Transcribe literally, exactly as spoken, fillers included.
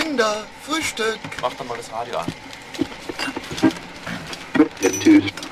Kinder, Frühstück. Mach doch mal das Radio an. Tschüss.